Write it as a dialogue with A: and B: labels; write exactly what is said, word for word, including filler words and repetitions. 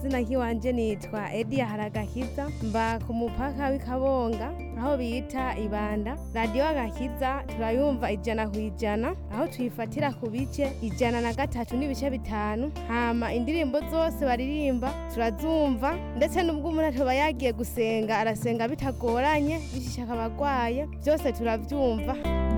A: kazina kiwanje nitwa Edia Haragakiza mba ku mupaka w'Ikabonga aho bita Ibanda. Radio Agakiza turayumva ijana kwijana aho tuyifatira ku bice ijana na gatatu n'ibice bitanu. Hama indirimbo zose baririmba turazumva, ndetse n'ubwo umuntu atoba yagiye gusenga arasenga bitagoranye bishishaka abagwaye byose turavyumva.